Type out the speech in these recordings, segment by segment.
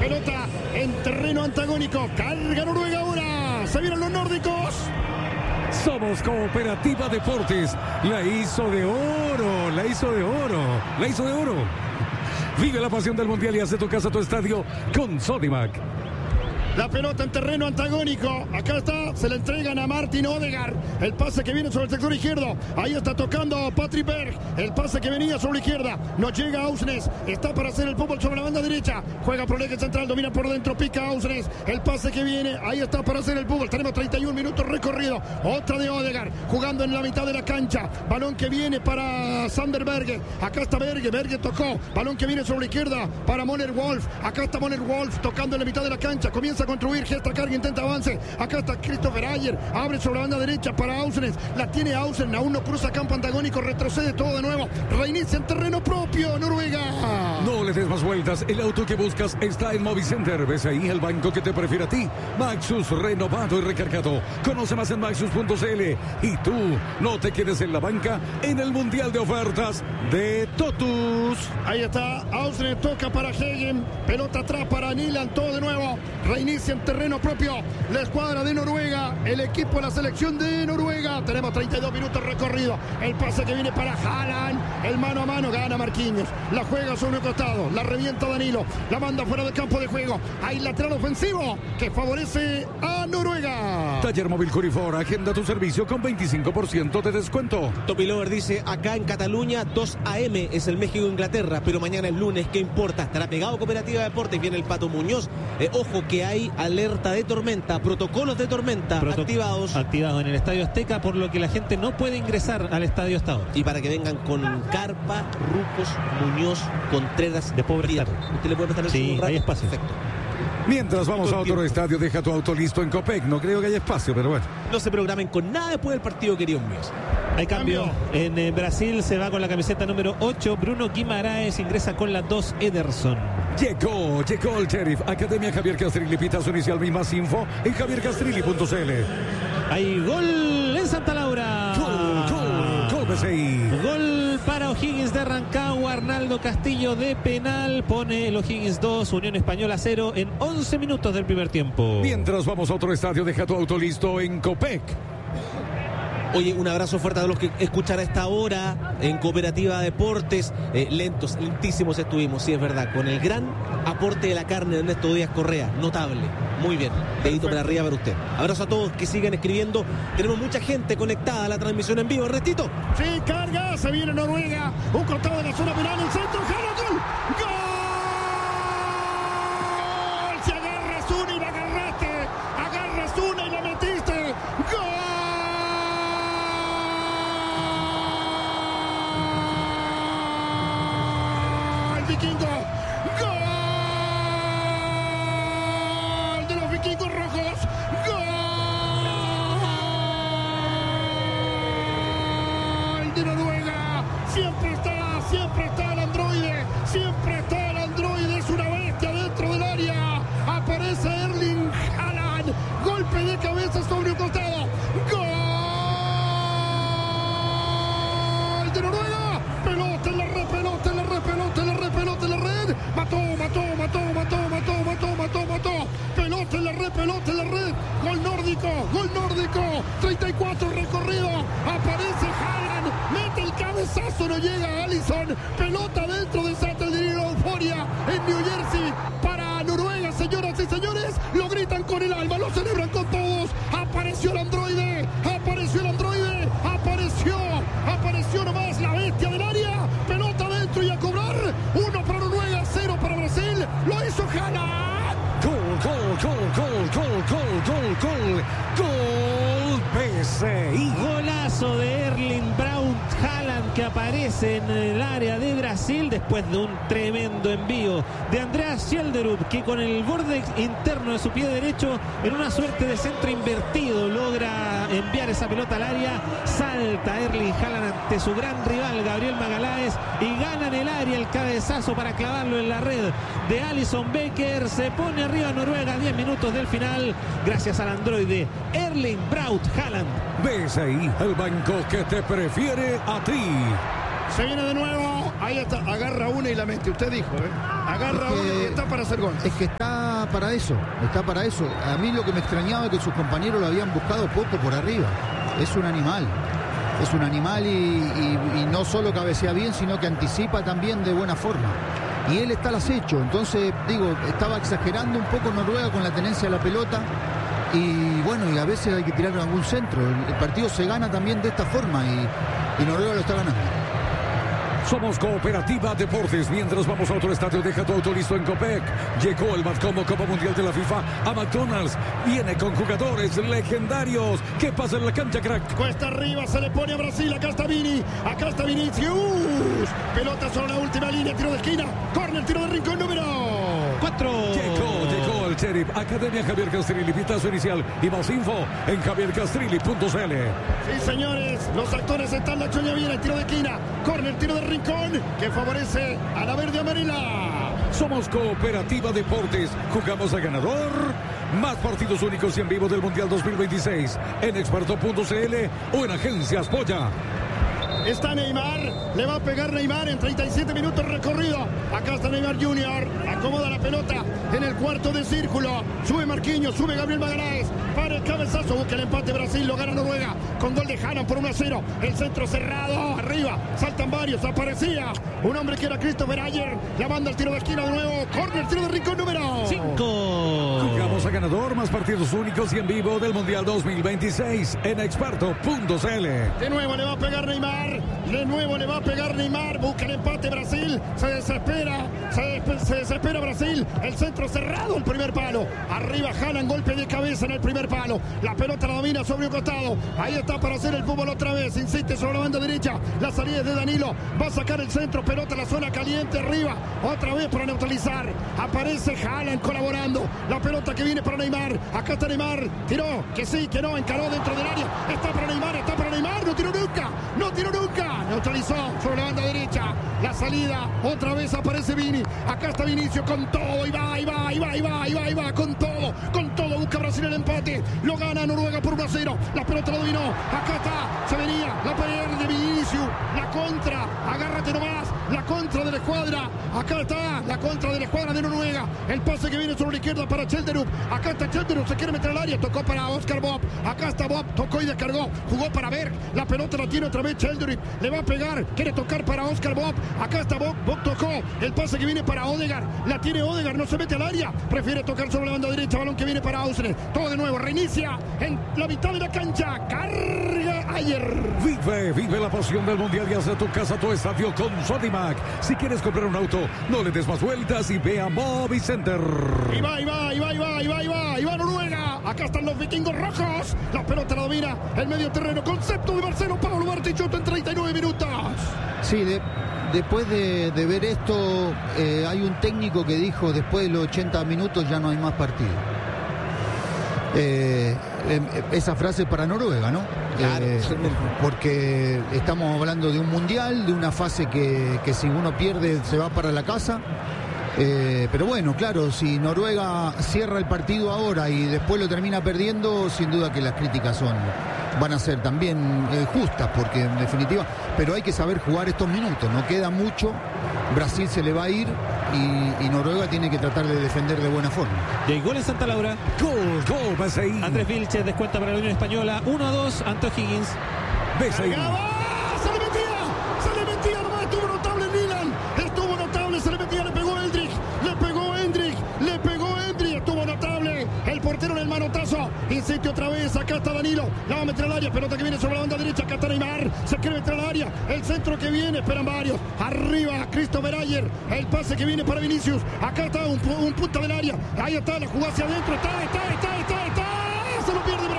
Pelota en terreno antagónico. Carga Noruega ahora. Se vienen los nórdicos. Somos Cooperativa Deportes. La hizo de oro, la hizo de oro, la hizo de oro. Vive la pasión del mundial y hace tu casa tu estadio con Sodimac. La pelota en terreno antagónico. Acá está, se la entregan a Martin Odegaard. El pase que viene sobre el sector izquierdo. Ahí está tocando Patrick Berg. El pase que venía sobre la izquierda. No llega Ausnes. Está para hacer el fútbol sobre la banda derecha. Juega por el eje central, domina por dentro, pica Ausnes. El pase que viene, ahí está para hacer el fútbol. Tenemos 31 minutos recorrido. Otra de Odegaard, jugando en la mitad de la cancha. Balón que viene para Sander Berge. Acá está Berge, Berge tocó. Balón que viene sobre la izquierda para Moner Wolf. Acá está Moner Wolf tocando en la mitad de la cancha. Comienza a construir, gesta, carga, intenta avance. Acá está Christopher Ayer, abre sobre la banda derecha para Ausnes. La tiene Ausnes, aún no cruza campo antagónico, retrocede todo de nuevo. Reinicia en terreno propio, Noruega. No le des más vueltas, el auto que buscas está en Movicenter. Ves ahí el banco que te prefiere a ti. Maxus, renovado y recargado. Conoce más en maxus.cl. Y tú, no te quedes en la banca en el Mundial de Ofertas de Totus. Ahí está, Ausnes toca para Hegen. Pelota atrás para Nyland, todo de nuevo. Reinicia en terreno propio la escuadra de Noruega, el equipo de la selección de Noruega. Tenemos 32 minutos recorrido. El pase que viene para Haaland, el mano a mano, gana Marquinhos, la juega sobre un costado, la revienta Danilo, la manda fuera del campo de juego. Hay lateral ofensivo que favorece a Noruega. Taller Móvil Curifor, agenda tu servicio con 25% de descuento. Tommy Lover dice, acá en Cataluña 2 AM es el México-Inglaterra, pero mañana es lunes, ¿qué importa? Estará pegado Cooperativa Deportes, viene el Pato Muñoz. Ojo que hay alerta de tormenta, protocolos de tormenta activados en el Estadio Azteca, por lo que la gente no puede ingresar al estadio hasta ahora. Y para que vengan con Carpa, Rucos, Muñoz, Contreras, de pobre Prieto. ¿Usted le puede prestar el sí, hay espacio. Perfecto. Mientras vamos a otro estadio, deja tu auto listo en Copec. No creo que haya espacio, pero bueno. No se programen con nada después del partido, queridos míos. Hay cambio. En Brasil se va con la camiseta número 8. Bruno Guimaraes ingresa con la 2. Ederson. Llegó el Sheriff. Academia Javier Castrilli. Pitazo inicial y más info en javiercastrilli.cl. Hay gol en Santa Laura. Gol BCI. Gol para O'Higgins de Rancagua. Arnaldo Castillo de penal. Pone el O'Higgins 2, Unión Española 0 en 11 minutos del primer tiempo. Mientras vamos a otro estadio, deja tu auto listo en Copec. Oye, un abrazo fuerte a los que escuchan a esta hora en Cooperativa Deportes. Lentísimos estuvimos, sí es verdad, con el gran aporte de la carne de Ernesto Díaz Correa, notable, muy bien, dedito para arriba para usted. Abrazo a todos que sigan escribiendo, tenemos mucha gente conectada a la transmisión en vivo. Restito. Sí, carga, se viene Noruega, un cortado de la zona penal, el centro, Jara, gol, gol, si agarras una y la agarraste, agarras una y la metiste, gol. Vikingo, gol de los vikingos rojos, gol de Noruega. Siempre está el androide, siempre está el androide, es una bestia dentro del área. Aparece Erling Haaland, golpe de cabeza sobre un costado, gol de Noruega. Pelota en la red, pelota en la red, pelota en la red, pelota en la red. Mató. Pelota en la red, pelota en la red. Gol nórdico. 34 recorrido. Aparece Haaland, mete el cabezazo, no llega Alisson. Pelota dentro de Saturday Euforia en New Jersey para Noruega, señoras y señores. Lo gritan con el alma, lo celebran con todos. Apareció el androide, apareció nomás la bestia del área. Pelota dentro y a cobrar. 1 para Noruega, 0 para Brasil. Lo hizo Haaland. Gol BCI. Golazo de Erling Braut Haaland, que aparece en el área de Brasil después de un tremendo envío de Andreas Schjelderup, que con el borde interno de su pie derecho, en una suerte de centro invertido, logra enviar esa pelota al área. Salta Erling Haaland ante su gran rival Gabriel Magaláes y gana en el área el cabezazo para clavarlo en la red de Alisson Becker. Se pone arriba Noruega a 10 minutos del final gracias al androide Erling Braut Haaland. Ves ahí el banco que te prefiere a ti. Se viene de nuevo Ahí está, agarra una y la mete, usted dijo, agarra una y está para hacer gol. Es que está para eso. A mí lo que me extrañaba es que sus compañeros lo habían buscado poco por arriba. Es un animal y no solo cabecea bien, sino que anticipa también de buena forma. Y él está al acecho, entonces, estaba exagerando un poco Noruega con la tenencia de la pelota. Y bueno, y a veces hay que tirar algún centro. El partido se gana también de esta forma y Noruega lo está ganando. Somos Cooperativa Deportes. Mientras vamos a otro estadio, deja tu auto listo en Copec. Llegó el Matcomo Copa Mundial de la FIFA a McDonald's. Viene con jugadores legendarios. ¿Qué pasa en la cancha, crack? Cuesta arriba, se le pone a Brasil. Acá está Vini, acá está Vinicius. Pelota sobre la última línea, tiro de esquina. Corner, tiro de rincón número 4. Llegó el Sheriff. Academia Javier Castrilli. Pitazo inicial y más info en javiercastrilli.cl. Sí, señores, los actores están. La choña viene, tiro de esquina. Corner, tiro de rincón que favorece a la verde amarela. Somos Cooperativa Deportes. Jugamos a ganador. Más partidos únicos y en vivo del Mundial 2026 en experto.cl o en Agencias Polla. Está Neymar, le va a pegar Neymar en 37 minutos recorrido. Acá está Neymar Jr. Acomoda la pelota en el cuarto de círculo. Sube Marquinhos, sube Gabriel Magalhães. Para el cabezazo, busca el empate Brasil, lo gana Noruega con gol de Haaland por 1-0. El centro cerrado, arriba, saltan varios, aparecía un hombre que era Christopher Ayer. La banda al tiro de esquina de nuevo, corner, tiro de rincón número 5. Jugamos a ganador, más partidos únicos y en vivo del Mundial 2026 en experto.cl. De nuevo le va a pegar Neymar. De nuevo le va a pegar Neymar. Busca el empate Brasil. Se desespera Brasil. El centro cerrado, el primer palo. Arriba Haaland, golpe de cabeza en el primer palo. La pelota la domina sobre un costado. Ahí está para hacer el fútbol otra vez. Insiste sobre la banda derecha. La salida es de Danilo. Va a sacar el centro. Pelota en la zona caliente arriba. Otra vez para neutralizar. Aparece Haaland colaborando. La pelota que viene para Neymar. Acá está Neymar. Tiró. Que sí, que no. Encaró dentro del área. Está para Neymar. Está para Neymar. No tiró nunca. No tiró nunca. Neutralizó sobre la banda derecha. La salida. Otra vez aparece Vini. Acá está Vinicius con todo. Y va. Con todo. Con todo. Busca Brasil el empate. Lo gana Noruega por 1-0. La pelota lo dominó. Acá está. Se venía. La pierde Vinicius. La contra. Agárrate nomás. La contra de la escuadra. Acá está. La contra de la escuadra de Noruega. El pase que viene sobre la izquierda para Chelderup. Acá está Chelderup. Se quiere meter al área. Tocó para Oscar Bob. Acá está Bob. Tocó y descargó. Jugó para Berg. La pelota la tiene otra vez Chelderup. Le va a pegar. Quiere tocar para Oscar Bob. Acá está Bob. Bob tocó. El pase que viene para Odegaard. La tiene Odegaard. No se mete al área. Prefiere tocar sobre la banda derecha. Balón que viene para Ausner. Todo de nuevo. Reinicia en la mitad de la cancha. Carga Ayer. Vive la pasión del Mundial y hace tu casa, tu estadio con Sodimac. Si quieres comprar un auto, no le des más vueltas y ve a Movicenter. Y va Noruega. Acá están los vikingos rojos. La pelota la domina el medio terreno. Concepto de Marcelo Pablo Bartichotto en 39 minutos. Sí, después de ver esto, hay un técnico que dijo después de los 80 minutos ya no hay más partido. Esa frase para Noruega, ¿no? Claro. Porque estamos hablando de un mundial, de una fase que si uno pierde se va para la casa. Pero bueno, claro, si Noruega cierra el partido ahora y después lo termina perdiendo, sin duda que las críticas van a ser también justas, porque en definitiva, pero hay que saber jugar estos minutos, no queda mucho, Brasil se le va a ir y Noruega tiene que tratar de defender de buena forma. Y hay gol en Santa Laura. Gol, Besaín. Andrés Vilches descuenta para la Unión Española. 1-2 ante O'Higgins. Besaín. Se le metía nomás, estuvo notable en Milan, estuvo notable, se le metía, le pegó Endrick, estuvo notable, el portero en el manotazo, insiste otra vez, acá está Danilo, la va a meter al área, pelota que viene sobre la banda derecha, acá está Neymar, se quiere meter al área, el centro que viene, esperan varios, arriba Christopher Ayer, el pase que viene para Vinicius, acá está un punta del área, ahí está, la jugada hacia adentro, está, se lo pierde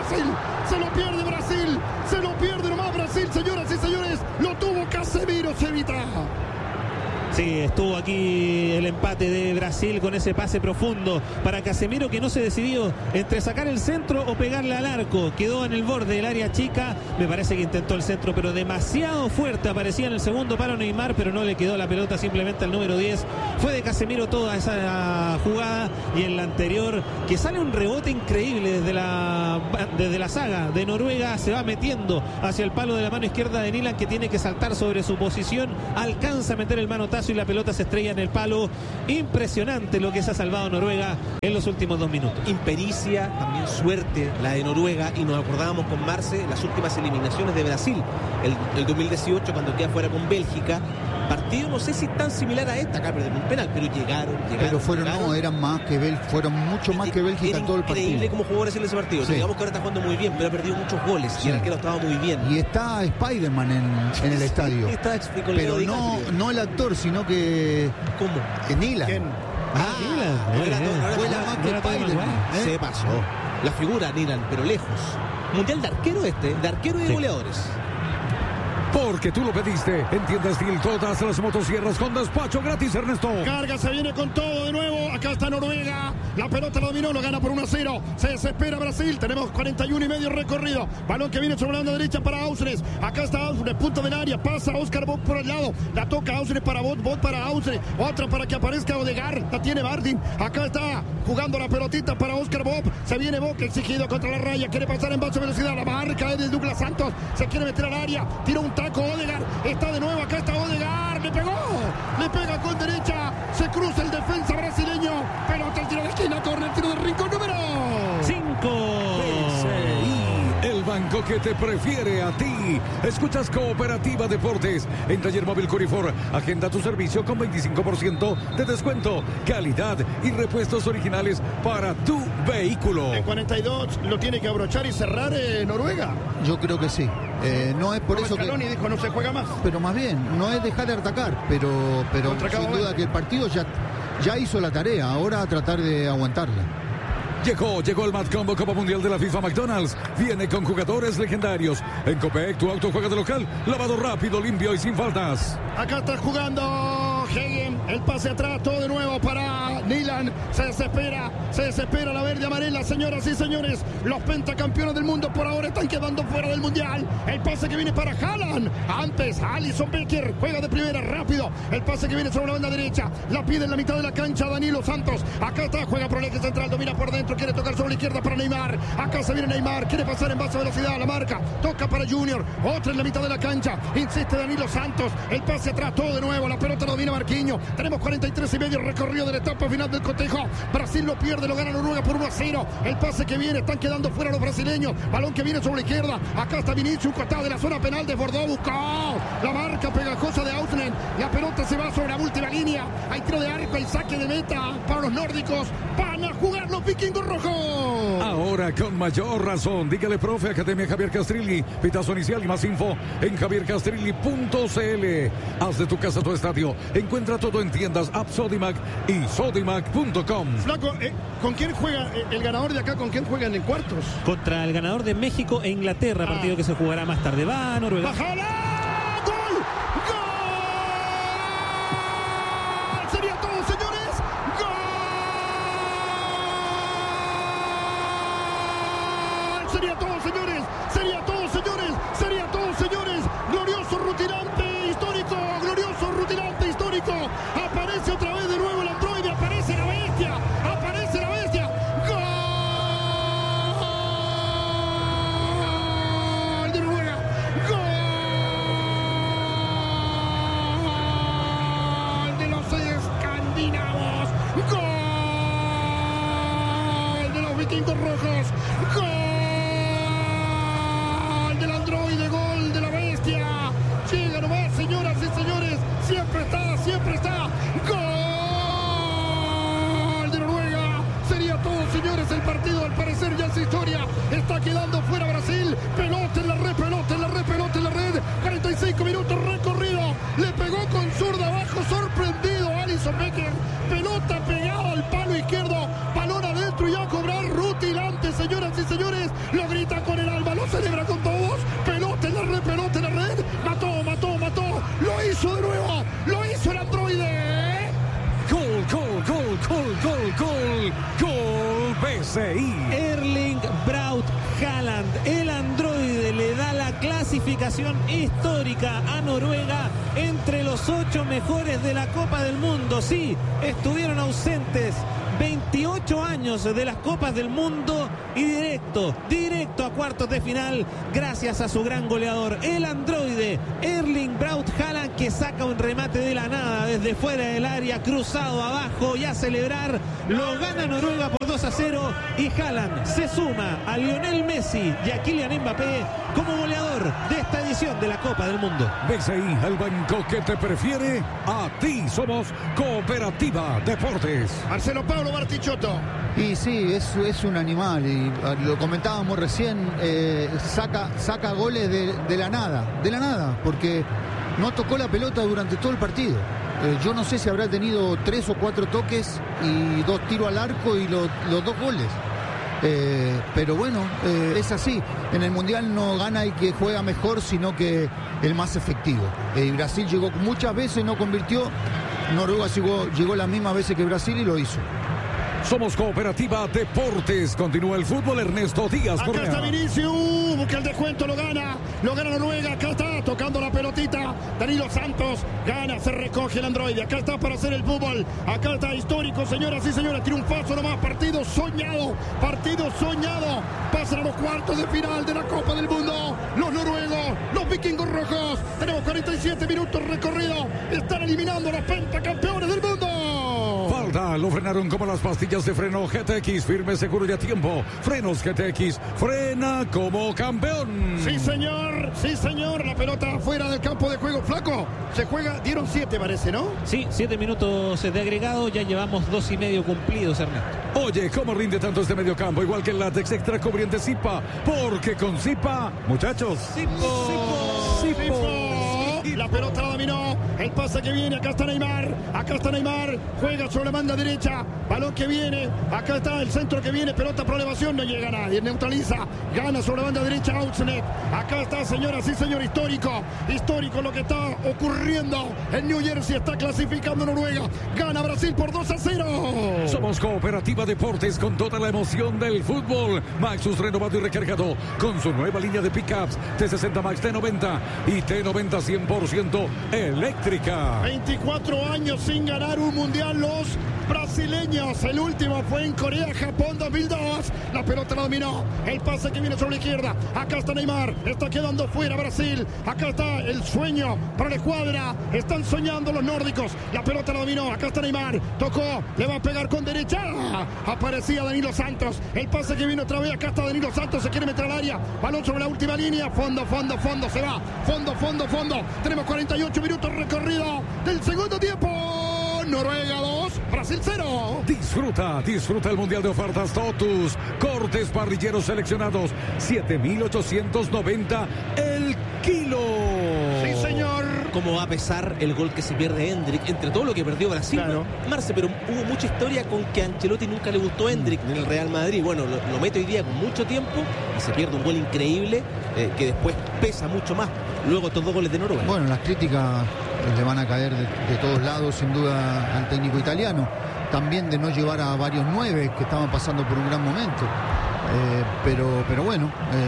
Brasil, nomás Brasil, señoras y señores, lo tuvo Casemiro, se evita. Sí, estuvo aquí el empate de Brasil con ese pase profundo para Casemiro, que no se decidió entre sacar el centro o pegarle al arco. Quedó en el borde del área chica. Me parece que intentó el centro, pero demasiado fuerte. Aparecía en el segundo palo Neymar, pero no le quedó la pelota simplemente al número 10. Fue de Casemiro toda esa jugada, y en la anterior, que sale un rebote increíble desde la saga de Noruega, se va metiendo hacia el palo de la mano izquierda de Nilan, que tiene que saltar sobre su posición. Alcanza a meter el manotazo y la pelota se estrella en el palo. Impresionante lo que se ha salvado Noruega en los últimos 2 minutos. Impericia, también suerte la de Noruega, y nos acordábamos con Marce las últimas eliminaciones de Brasil, el 2018, cuando queda fuera con Bélgica. Partido no sé si tan similar a esta, acá perdieron un penal, pero llegaron. Pero eran más que Bélgica, fueron mucho más que Bélgica en todo el partido. Increíble cómo jugó Brasil ese partido. Sí. Digamos que ahora está jugando muy bien, pero ha perdido muchos goles, sí. Y el arquero estaba muy bien. Y está Spider-Man en el estadio. Pero no el actor, sino que... ¿Cómo? Nilan. Fue la más que Spider-Man. Se pasó. La figura Nilan, pero lejos. Mundial de arquero de arquero y de goleadores. Porque tú lo pediste. En Tiendas Steel, todas las motosierras con despacho gratis, Ernesto. Carga, se viene con todo de nuevo. Acá está Noruega. La pelota lo dominó, lo gana por 1-0. Se desespera Brasil. Tenemos 41 y medio recorrido. Balón que viene sobre la banda derecha para Ausnes. Acá está Ausnes, punto del área. Pasa Oscar Bob por el lado. La toca Ausnes para Bob para Ausnes. Otra para que aparezca Odegaard. La tiene Martin. Acá está jugando la pelotita para Oscar Bob. Se viene Bob, exigido contra la raya. Quiere pasar en baja velocidad. La marca es de Douglas Santos. Se quiere meter al área. Tira un taco Odegaard. Está de nuevo. Acá está Odegaard. Le pegó. Le pega con derecha. Se cruza el defensa brasileño. Pelota el tiro de esquina. Corre el tiro de rincón número 5. El banco que te prefiere a ti. Escuchas Cooperativa Deportes. En Taller Móvil Corifor, agenda tu servicio con 25% de descuento, calidad y repuestos originales para tu vehículo. En 42 lo tiene que abrochar y cerrar Noruega. Yo creo que sí. No es por eso que... Scaloni dijo no se juega más. Pero más bien, no es dejar de atacar, pero sin duda que el partido ya hizo la tarea. Ahora a tratar de aguantarla. Llegó el Mad Combo Copa Mundial de la FIFA McDonald's. Viene con jugadores legendarios. En Copec, tu auto juega de local. Lavado rápido, limpio y sin faltas. Acá está jugando Hegen. El pase atrás, todo de nuevo para Nilan. Se desespera la verde amarela, señoras y señores. Los pentacampeones del mundo por ahora están quedando fuera del mundial. El pase que viene para Haaland. Antes, Alisson Becker juega de primera, rápido. El pase que viene sobre la banda derecha. La pide en la mitad de la cancha Danilo Santos. Acá está, juega por el eje central, domina por dentro. Quiere tocar sobre la izquierda para Neymar. Acá se viene Neymar. Quiere pasar en baja velocidad. La marca. Toca para Junior. Otra en la mitad de la cancha. Insiste Danilo Santos. El pase atrás. Todo de nuevo. La pelota lo domina Marquinhos. Tenemos 43 y medio recorrido de la etapa final del cotejo. Brasil lo pierde. Lo gana Noruega por 1-0. El pase que viene. Están quedando fuera los brasileños. Balón que viene sobre la izquierda. Acá está Vinicius. Un costado de la zona penal. Desbordó. Buscó. La marca pegajosa de Ausnen. La pelota se va sobre la última línea. Hay tiro de arco. El saque de meta para los nórdicos. Van a jugar los vikingos rojos. Ahora con mayor razón. Dígale, profe, Academia Javier Castrilli. Pitazo inicial y más info en javiercastrilli.cl. Haz de tu casa tu estadio. Encuentra todo en tiendas App Sodimac y sodimac.com. Flaco, ¿con quién juega el ganador de acá? ¿Con quién juegan en cuartos? Contra el ganador de México e Inglaterra, partido que se jugará más tarde. Va Noruega. ¡Bájala! ¡Gol! ¡Gol! ¡Sería todo, señores! ¡Gol! ¡Sería todo, señores! ¡Sería todo, señores! ¡Sería todo, señores! ¡Glorioso rutilante histórico! ¡Glorioso rutilante histórico! Aparece otra vez de nuevo el androide. ¡Aparece la bestia! ¡Aparece la bestia! ¡Gol de Noruega! ¡Gol de los escandinavos! ¡Gol de los vikingos rojos! ¡Gol del androide! ¡Gol de la bestia! Llega nomás, señoras y señores. Siempre está, siempre está. ¡Gol de Noruega! Sería todo, señores. El partido, al parecer, ya es historia. Está quedando fuera Brasil. Pelota en la red, pelota en la red, pelota en la red. 45 minutos recorrido. Le pegó con zurda abajo, sorprendido Alisson Becker. Pelota pegada al palo izquierdo. Balón adentro y a cobrar rutilante, señoras y señores. Lo grita con el alma, lo celebra con todos. Pelota en la red, pelota en la red. Mató. Lo hizo de nuevo. Lo hizo el androide. Gol BCI. Erling Braut Haaland, el androide, le da la clasificación histórica a Noruega entre los 8 mejores de la Copa del Mundo. Sí, estuvieron ausentes 28 años de las Copas del Mundo y directo a cuartos de final gracias a su gran goleador, el androide Erling Braut Haaland, que saca un remate de la nada desde fuera del área, cruzado abajo, y a celebrar. Lo gana Noruega por 2-0 y Haaland se suma a Lionel Messi y a Kylian Mbappé como goleador de esta edición de la Copa del Mundo. BCI, el banco que te prefiere. A ti somos Cooperativa Deportes. Marcelo Pablo Bartichotto. Y sí, es un animal, y lo comentábamos recién, saca goles de la nada, porque no tocó la pelota durante todo el partido. Yo no sé si habrá tenido 3 o 4 toques y 2 tiros al arco y los 2 goles. Pero bueno, es así. En el Mundial no gana el que juega mejor, sino que el más efectivo. Brasil llegó muchas veces, no convirtió. Noruega llegó las mismas veces que Brasil y lo hizo. Somos Cooperativa Deportes. Continúa el fútbol. Ernesto Díaz Acá Correa. está Vinicius, busca el descuento, lo gana Noruega. Acá está tocando la pelotita Danilo Santos, gana, se recoge el androide. Acá está para hacer el fútbol. Acá está histórico, señoras y señores. Triunfazo nomás, partido soñado. Pasan a los cuartos de final de la Copa del Mundo. Los noruegos, los vikingos rojos. Tenemos 47 minutos recorrido. Están eliminando a los pentacampeones del mundo. Falta, lo frenaron como las pastillas de freno GTX, firme, seguro y a tiempo. Frenos GTX, frena como campeón. Sí, señor, la pelota fuera del campo de juego. Flaco, se juega, dieron 7 parece, ¿no? Sí, 7 minutos de agregado, ya llevamos 2,5 cumplidos, Ernesto. Oye, ¿cómo rinde tanto este medio campo? Igual que el látex extra cubriente Zipa, porque con Zipa, muchachos, Zipo. La pelota la dominó, el pase que viene, acá está Neymar, juega sobre la banda derecha, balón que viene, acá está el centro que viene, pelota por elevación, no llega nadie, neutraliza, gana sobre la banda derecha Outsnet, acá está, señoras y señores, histórico lo que está ocurriendo en New Jersey, está clasificando Noruega, gana Brasil por 2-0. Somos Cooperativa Deportes con toda la emoción del fútbol. Maxus renovado y recargado con su nueva línea de pickups T60 Max, T90 y T90 100% eléctrica. 24 años sin ganar un mundial los brasileños. El último fue en Corea, Japón 2002. La pelota la dominó. El pase que viene sobre la izquierda. Acá está Neymar. Está quedando fuera Brasil. Acá está el sueño para la escuadra. Están soñando los nórdicos. La pelota la dominó. Acá está Neymar. Tocó. Le va a pegar con derecha. Aparecía Danilo Santos. El pase que viene otra vez. Acá está Danilo Santos. Se quiere meter al área. Balón sobre la última línea. Fondo. Se va. Fondo. Tenemos 48 minutos recorrido del segundo tiempo. Noruega 2, Brasil 0. Disfruta el Mundial de Ofertas Totus. Cortes parrilleros seleccionados, 7,890 el kilo. Sí, señor. Cómo va a pesar el gol que se pierde Endrick entre todo lo que perdió Brasil. Claro. Marce, pero hubo mucha historia con que a Ancelotti nunca le gustó Endrick en el Real Madrid. Bueno, lo mete hoy día con mucho tiempo y se pierde un gol increíble que después pesa mucho más. Luego estos 2 goles de Noruega. Bueno, las críticas le van a caer de todos lados, sin duda, al técnico italiano. También de no llevar a varios 9 que estaban pasando por un gran momento. Pero bueno,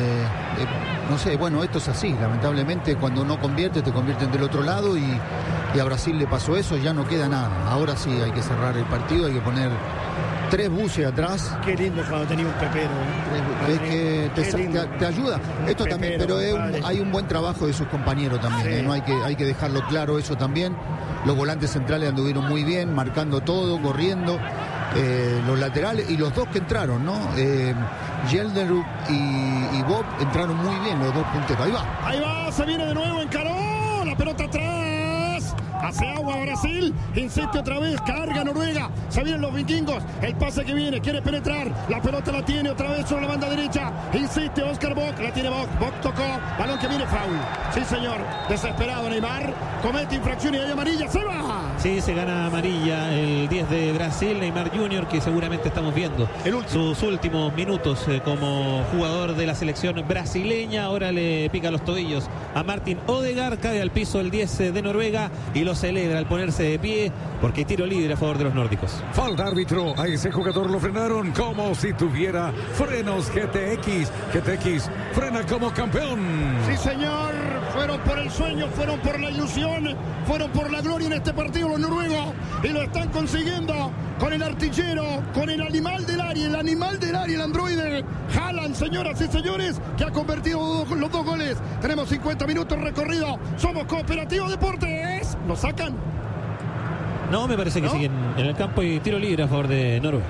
no sé, bueno, esto es así. Lamentablemente, cuando no convierte, te convierten del otro lado y a Brasil le pasó eso, ya no queda nada. Ahora sí hay que cerrar el partido, hay que poner 3 buses atrás. Qué lindo cuando tenía un pepero. Es que te ayuda. Esto también, pero hay un buen trabajo de sus compañeros también. Sí. ¿No? Hay que dejarlo claro eso también. Los volantes centrales anduvieron muy bien, marcando todo, corriendo. Los laterales y los 2 que entraron, ¿no? Gelderub y Bob entraron muy bien, los 2 punteros. Ahí va, se viene de nuevo, encaró, la pelota atrás. Hace agua Brasil, insiste otra vez, carga Noruega, se vienen los vikingos, el pase que viene, quiere penetrar, la pelota la tiene otra vez sobre la banda derecha, insiste Oscar Bock, la tiene Bock tocó, balón que viene, foul. Sí, señor, desesperado Neymar, comete infracción y hay amarilla, se va. Sí, se gana amarilla el 10 de Brasil, Neymar Jr., que seguramente estamos viendo sus últimos minutos como jugador de la selección brasileña. Ahora le pica los tobillos a Martin Odegaard, cae al piso el 10 de Noruega y los celebra al ponerse de pie porque hay tiro libre a favor de los nórdicos. Falta árbitro, a ese jugador lo frenaron como si tuviera frenos GTX. GTX frena como campeón. Sí, señor, fueron por el sueño, fueron por la ilusión, fueron por la gloria en este partido los noruegos y lo están consiguiendo con el artillero, con el animal del área, el androide Haaland, señoras y señores, que ha convertido los dos goles. Tenemos 50 minutos recorrido, somos Cooperativa Deportes. ¿Lo sacan? No, me parece que siguen en el campo y tiro libre a favor de Noruega.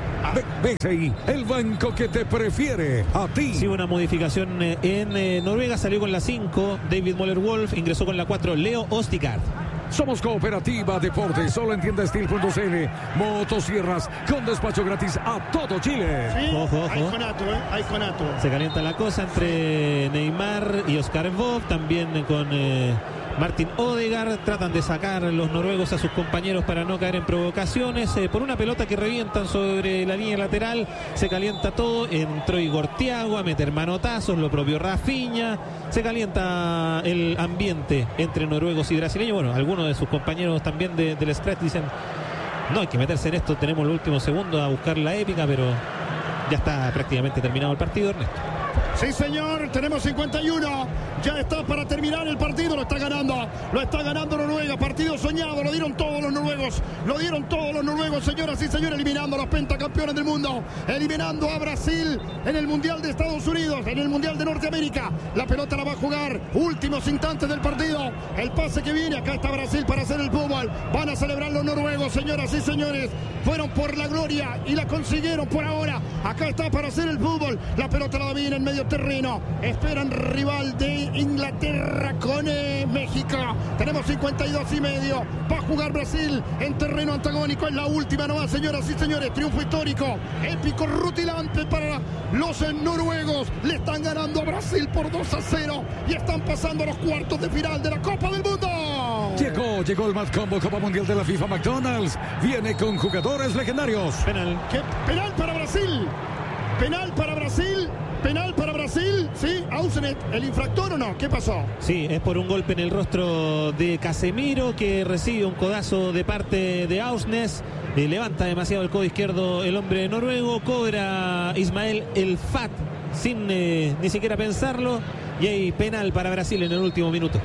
BCI, el banco que te prefiere a ti. Sí, una modificación en Noruega, salió con la 5 David Moller-Wolf, ingresó con la 4 Leo Ostigard. Somos Cooperativa Deportes, solo en tiendastil.cl. Motosierras con despacho gratis a todo Chile. Sí, Ojo. hay conato. Se calienta la cosa entre Neymar y Oscar Bob, también con Martin Odegaard. Tratan de sacar los noruegos a sus compañeros para no caer en provocaciones. Por una pelota que revientan sobre la línea lateral, se calienta todo. Entró Igor Thiago a meter manotazos, lo propio Rafinha. Se calienta el ambiente entre noruegos y brasileños. Bueno, algunos de sus compañeros también del Scratch dicen: no hay que meterse en esto, tenemos los últimos segundos a buscar la épica, pero ya está prácticamente terminado el partido, Ernesto. Sí, señor, tenemos 51. Ya está para terminar el partido. Lo está ganando Noruega. Partido soñado, lo dieron todos los noruegos. Señoras y señores, eliminando a los pentacampeones del mundo, eliminando a Brasil en el Mundial de Estados Unidos, en el Mundial de Norteamérica. La pelota la va a jugar, últimos instantes del partido. El pase que viene, acá está Brasil para hacer el fútbol. Van a celebrar los noruegos, señoras y señores. Fueron por la gloria y la consiguieron por ahora. Acá está para hacer el fútbol. La pelota la viene en medio terreno. Esperan rival de Inglaterra con México. Tenemos 52,5. Va a jugar Brasil en terreno antagónico. Es la última nomás, señoras y señores. Triunfo histórico, épico, rutilante para los noruegos. Le están ganando a Brasil por 2-0 y están pasando a los cuartos de final de la Copa del Mundo. Llegó el Mad Combo Copa Mundial de la FIFA McDonald's. Viene con jugadores legendarios. Penal para Brasil. Penal para Brasil, ¿sí? Ausenet, ¿el infractor o no? ¿Qué pasó? Sí, es por un golpe en el rostro de Casemiro, que recibe un codazo de parte de Ausnes. Levanta demasiado el codo izquierdo el hombre noruego. Cobra Ismael El Fat sin ni siquiera pensarlo. Y hay penal para Brasil en el último minuto.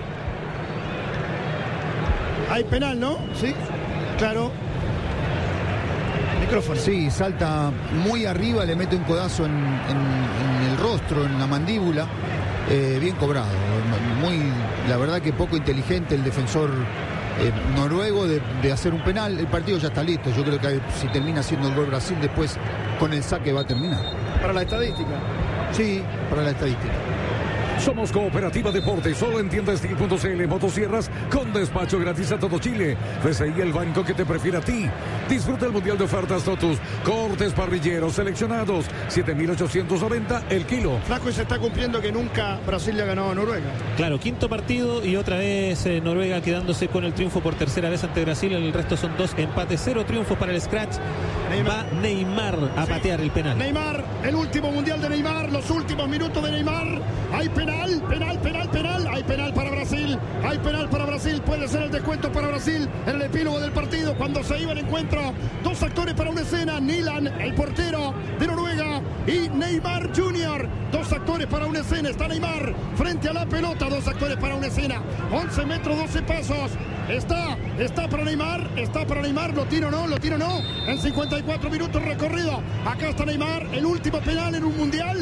Hay penal, ¿no? Sí, claro. Micrófono. Sí, salta muy arriba, le mete un codazo en el rostro, en la mandíbula. Bien cobrado. La verdad que poco inteligente el defensor noruego de hacer un penal. El partido ya está listo. Yo creo que si termina haciendo el gol Brasil, después con el saque va a terminar. Para la estadística. Sí, para la estadística. Somos Cooperativa Deportes, solo en tiendastil.cl. Motosierras con despacho gratis a todo Chile. BCI, el banco que te prefiere a ti. Disfruta el Mundial de Ofertas Totus. Cortes parrilleros seleccionados, 7.890 el kilo. Flaco, y se está cumpliendo que nunca Brasil le ha ganado a Noruega. Claro, quinto partido y otra vez Noruega quedándose con el triunfo por tercera vez ante Brasil. El resto son 2 empates, 0 triunfos para el Scratch. Va Neymar a patear el penal. Neymar, el último Mundial de Neymar, los últimos minutos de Neymar. Hay penal. Hay penal para Brasil. Puede ser el descuento para Brasil en el epílogo del partido. Cuando se iba el encuentro, 2 actores para una escena. Nilan, el portero de Noruega, y Neymar Jr. 2 actores para una escena. Está Neymar frente a la pelota. 2 actores para una escena. 11 metros, 12 pasos. Está para Neymar. Lo tiro no. En 54 minutos recorrido. Acá está Neymar. El último penal en un mundial.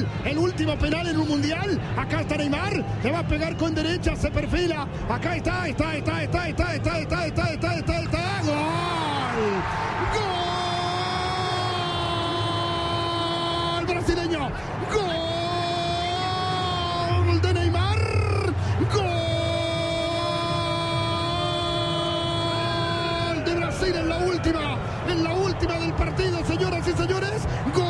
Acá está Neymar. Le va a pegar con derecha. Se perfila. Acá está. ¡Gol! Brasileño. ¡Gol de Neymar! ¡Gol! En la última del partido, señoras y señores. ¡Gol!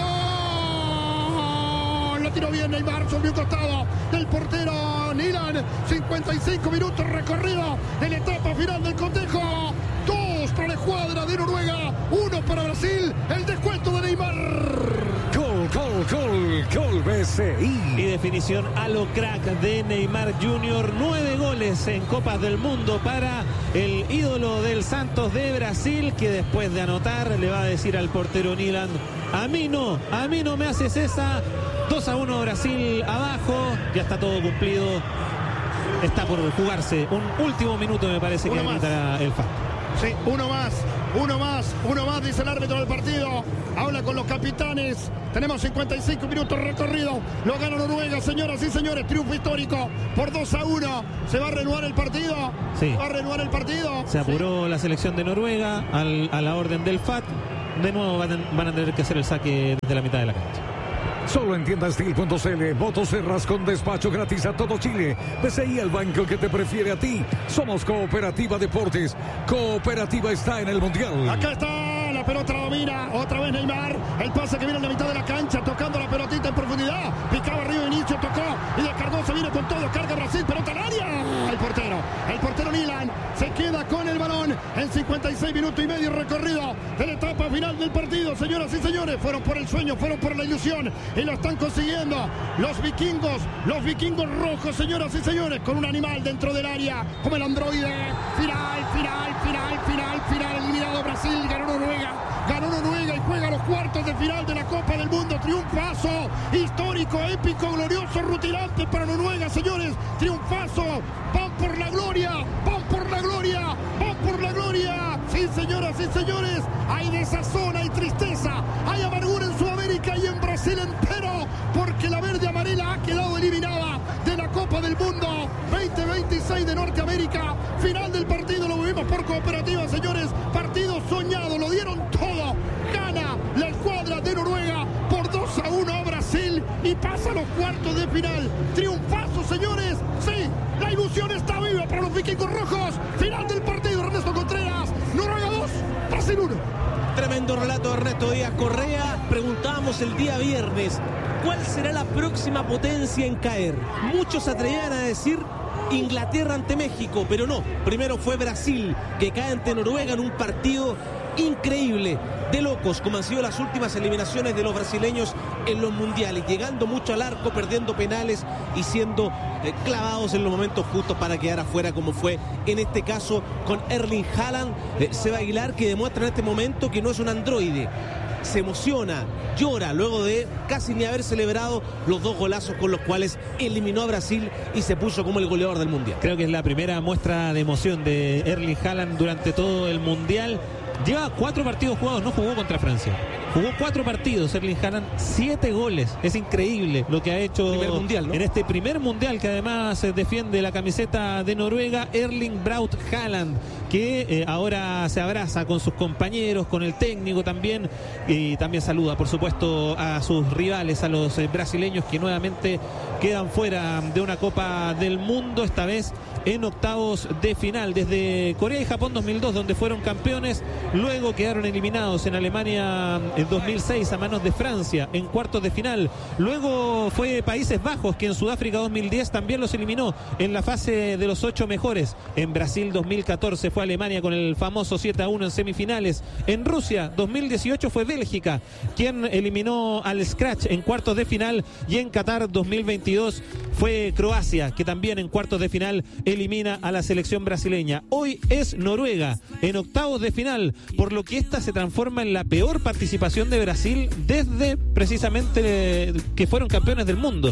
Lo tiró bien Neymar sobre un costado del portero Nilan. 55 minutos recorrido en la etapa final del cotejo. 2 para la escuadra de Noruega, 1 para Brasil. El descuento de Neymar. Gol Gol BCI. Y definición a lo crack de Neymar Jr. 9 goles en Copas del Mundo para el ídolo del Santos de Brasil, que después de anotar le va a decir al portero Nyland: a mí no me haces esa. 2-1 Brasil abajo, ya está todo cumplido. Está por jugarse un último minuto, me parece que habilitará el FAT. Sí, uno más, dice el árbitro del partido. Habla con los capitanes. Tenemos 55 minutos recorrido. Lo gana Noruega, señoras y señores. Triunfo histórico por 2-1. ¿Se va a reanudar el partido? Sí. ¿Va a reanudar el partido? Se apuró la selección de Noruega a la orden del FAT. De nuevo van a tener que hacer el saque desde la mitad de la cancha. Solo en tiendastil.cl. Motosierras con despacho gratis a todo Chile. BCI, el banco que te prefiere a ti. Somos Cooperativa Deportes. Cooperativa está en el Mundial. Acá está, la pelota la domina. Otra vez Neymar. El pase que viene en la mitad de la cancha, tocando la pelotita en profundidad. Picaba arriba de inicio, tocó. Y de Cardoso viene con todo. Carga Brasil, pelota al área. El portero Nyland se queda con el balón en 56 minutos y medio recorrido de la etapa final del partido. Señoras y señores, fueron por el sueño, fueron por la ilusión. Y lo están consiguiendo los vikingos rojos, señoras y señores, con un animal dentro del área, como el androide. Final, eliminado Brasil, ganó Noruega y juega los cuartos de final de la Copa del Mundo. Triunfazo histórico, épico, glorioso, rutilante para Noruega, señores. Triunfazo, van por la gloria. Sí, señoras y señores, hay desazón, hay tristeza, hay amargura en Sudamérica y en Brasil entero, porque la verde amarela ha quedado eliminada de la Copa del Mundo 2026 de Norteamérica. Final del partido, lo vivimos por Cooperativa, señores. Partido soñado, lo dieron todo. Gana la escuadra de Noruega por 2-1 a Brasil y pasa a los cuartos de final. Triunfazo, señores. Sí, la ilusión está viva para los vikingos rojos. Final del partido, Ernesto Contreras. Noruega 2, Brasil 1. Tremendo relato de Ernesto Díaz Correa. Preguntábamos el día viernes, ¿cuál será la próxima potencia en caer? Muchos se atrevían a decir Inglaterra ante México, pero no. Primero fue Brasil, que cae ante Noruega en un partido increíble, de locos, como han sido las últimas eliminaciones de los brasileños en los mundiales, llegando mucho al arco, perdiendo penales y siendo clavados en los momentos justos para quedar afuera, como fue en este caso con Erling Haaland. Seba Aguilar, que demuestra en este momento que no es un androide. Se emociona, llora luego de casi ni haber celebrado los 2 golazos con los cuales eliminó a Brasil y se puso como el goleador del mundial. Creo que es la primera muestra de emoción de Erling Haaland durante todo el mundial. Lleva 4 partidos jugados, no jugó contra Francia. Jugó 4 partidos, Erling Haaland, 7 goles. Es increíble lo que ha hecho mundial, ¿no? En este primer mundial, que además defiende la camiseta de Noruega, Erling Braut Haaland, que ahora se abraza con sus compañeros, con el técnico también, y también saluda, por supuesto, a sus rivales, a los brasileños, que nuevamente quedan fuera de una Copa del Mundo, esta vez en octavos de final. Desde Corea y Japón 2002, donde fueron campeones, luego quedaron eliminados en Alemania en 2006 a manos de Francia en cuartos de final. Luego fue Países Bajos, que en Sudáfrica 2010 también los eliminó en la fase de los 8 mejores. En Brasil 2014 fue Alemania con el famoso 7-1 en semifinales. En Rusia 2018 fue Bélgica quien eliminó al Scratch en cuartos de final, y en Qatar 2022 fue Croacia, que también en cuartos de final elimina a la selección brasileña. Hoy es Noruega en octavos de final, por lo que esta se transforma en la peor participación de Brasil desde precisamente que fueron campeones del mundo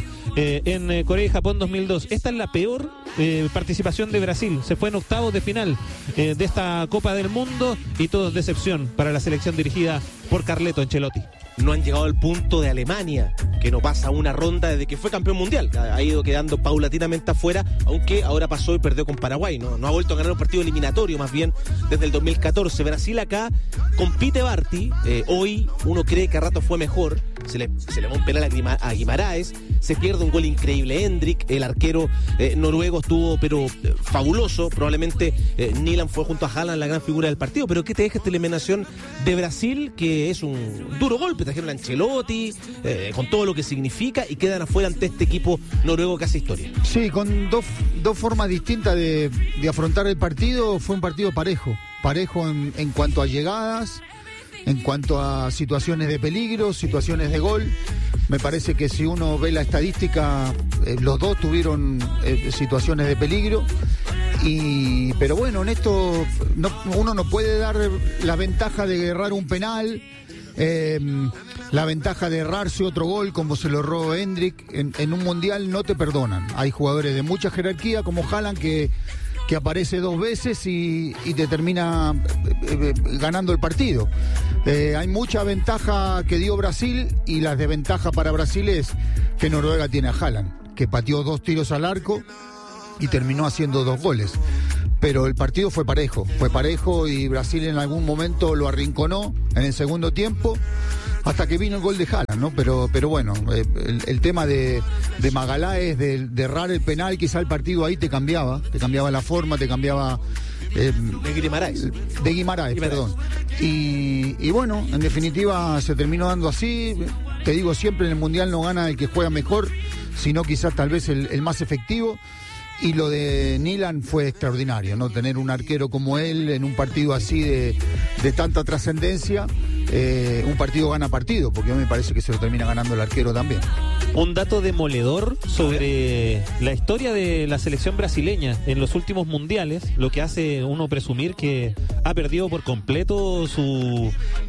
en Corea y Japón 2002. Esta es la peor participación de Brasil. Se fue en octavos de final de esta Copa del Mundo, y todo es decepción para la selección dirigida por Carleto Ancelotti. No han llegado al punto de Alemania, que no pasa una ronda desde que fue campeón mundial. Ha ido quedando paulatinamente afuera, aunque ahora pasó y perdió con Paraguay. No ha vuelto a ganar un partido eliminatorio, más bien, desde el 2014. Brasil acá compite Barty. Hoy uno cree que a rato fue mejor. Se le va un penal a Guimaraes. Se pierde un gol increíble Hendrik. El arquero noruego estuvo pero fabuloso. Probablemente Nyland fue junto a Haaland la gran figura del partido. Pero ¿qué te deja esta eliminación de Brasil? Que es un duro golpe. Trajeron a Ancelotti, con todo lo que significa, y quedan afuera ante este equipo noruego que hace historia. Sí, con dos formas distintas de afrontar el partido. Fue un partido parejo en cuanto a llegadas, en cuanto a situaciones de peligro, situaciones de gol. Me parece que si uno ve la estadística, los dos tuvieron situaciones de peligro. Pero bueno, en esto uno no puede dar la ventaja de errar un penal, la ventaja de errarse otro gol como se lo erró Hendrik. En un mundial no te perdonan. Hay jugadores de mucha jerarquía como Haaland que aparece 2 veces y te termina ganando el partido. Hay mucha ventaja que dio Brasil, y la desventaja para Brasil es que Noruega tiene a Haaland, que pateó 2 tiros al arco y terminó haciendo 2 goles. Pero el partido fue parejo y Brasil en algún momento lo arrinconó en el segundo tiempo, hasta que vino el gol de Haaland, ¿no? Pero bueno, el tema de Magaláes, de errar el penal, quizá el partido ahí te cambiaba la forma, te cambiaba... de Guimaraes, perdón. Y bueno, en definitiva se terminó dando así. Te digo, siempre en el Mundial no gana el que juega mejor, sino quizás tal vez el más efectivo. Y lo de Nyland fue extraordinario, ¿no? Tener un arquero como él en un partido así de tanta trascendencia. Un partido gana partido, porque a mí me parece que se lo termina ganando el arquero también. Un dato demoledor sobre la historia de la selección brasileña en los últimos mundiales, lo que hace uno presumir que ha perdido por completo su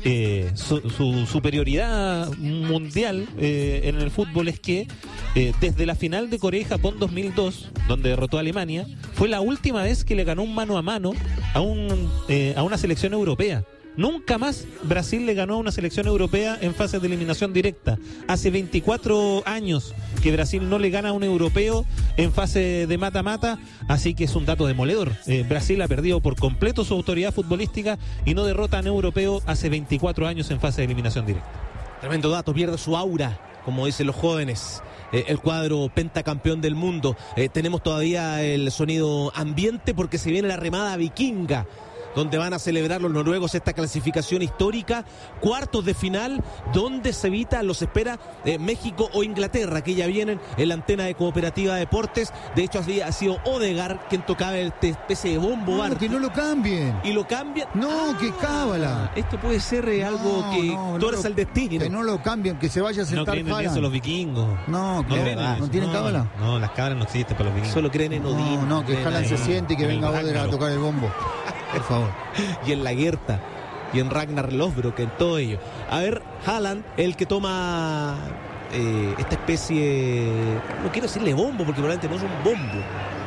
superioridad mundial en el fútbol, es que desde la final de Corea y Japón 2002, donde derrotó a Alemania, fue la última vez que le ganó un mano a mano a una selección europea. Nunca más Brasil le ganó a una selección europea en fases de eliminación directa. Hace 24 años que Brasil no le gana a un europeo en fase de mata-mata, así que es un dato demoledor. Brasil ha perdido por completo su autoridad futbolística y no derrota a un europeo hace 24 años en fase de eliminación directa. Tremendo dato, pierde su aura, como dicen los jóvenes. El cuadro pentacampeón del mundo. Tenemos todavía el sonido ambiente porque se viene la remada vikinga, donde van a celebrar los noruegos esta clasificación histórica, cuartos de final, donde los espera México o Inglaterra, que ya vienen en la antena de Cooperativa Deportes. De hecho, ha sido Odegaard quien tocaba esta especie de bombo. No, que no lo cambien. Y lo cambian. No, que cábala. Esto puede ser algo que tuerza el destino. Que no lo cambien, que se vaya a sentar. No creen en eso los vikingos. No tienen cábala. No, las cábalas no existen para los vikingos. Solo creen en Odín. No, que Haaland se siente y que venga Odegaard a tocar el bombo. Por favor. Y en Lagertha, y en Ragnar Losbrook, en todo ello. A ver, Haaland, el que toma esta especie, no quiero decirle bombo, porque probablemente no es un bombo.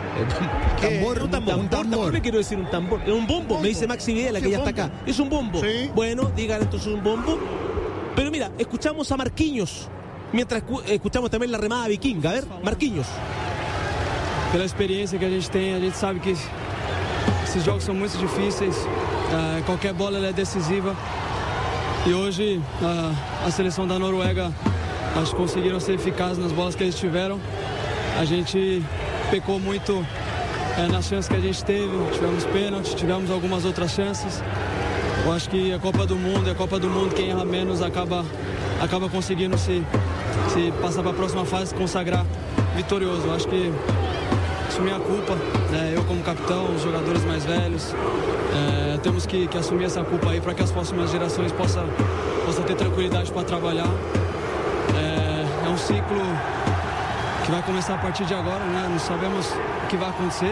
Un tambor. Tampoco me quiero decir un tambor. Es un bombo, me dice Maxi Videla, que ya está acá. Es un bombo. Sí. Bueno, digan entonces un bombo. Pero mira, escuchamos a Marquinhos, mientras escuchamos también la remada vikinga. A ver, Marquinhos. Pela experiência que a gente sabe que esses jogos são muito difíceis, qualquer bola ela é decisiva, e hoje a seleção da Noruega acho que conseguiram ser eficazes nas bolas que eles tiveram. A gente pecou muito nas chances que a gente teve, tivemos pênalti, tivemos algumas outras chances. Eu acho que a Copa do Mundo quem erra menos acaba conseguindo se passar para a próxima fase, se consagrar vitorioso. Eu acho que assumir a culpa, eu como capitão, os jogadores mais velhos, temos que assumir essa culpa aí para que as próximas gerações possam ter tranquilidade para trabalhar. É um ciclo que vai começar a partir de agora, né? Não sabemos o que vai acontecer,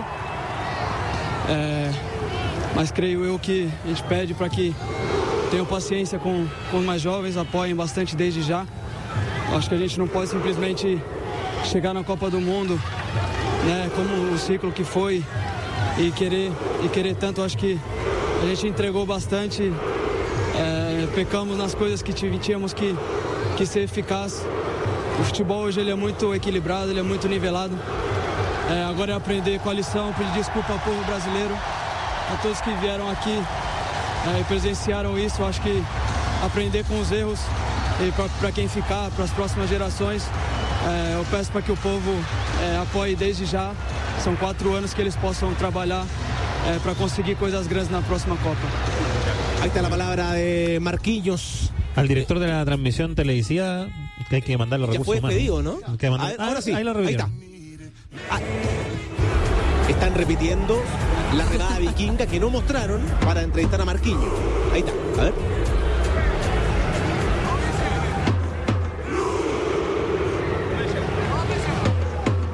mas creio eu que a gente pede para que tenham paciência com os mais jovens, apoiem bastante desde já. Acho que a gente não pode simplesmente chegar na Copa do Mundo, né, como o ciclo que foi, e querer tanto. Acho que a gente entregou bastante, pecamos nas coisas que tínhamos que ser eficaz. O futebol hoje ele é muito equilibrado, ele é muito nivelado. Agora é aprender com a lição, pedir desculpa ao povo brasileiro, a todos que vieram aqui e presenciaram isso. Acho que aprender com os erros, e para quem ficar, para as próximas gerações, eu peço para que o povo apoie desde já. São 4 anos que eles possam trabalhar para conseguir coisas grandes na próxima Copa. Ahí está la palabra de Marquinhos. Al director de la transmisión televisiva, que hay que mandar los recursos humanos. Ya fue despedido, ¿no? Ahora sí, ahí lo revivieron. Están repitiendo la remada vikinga que no mostraron para entrevistar a Marquinhos. Ahí está, a ver.